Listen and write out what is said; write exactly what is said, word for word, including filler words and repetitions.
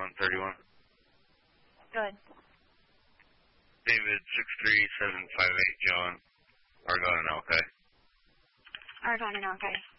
one thirty-one. Good. David, six three seven five eight, John. Argonne and Alki. Argonne and Alki.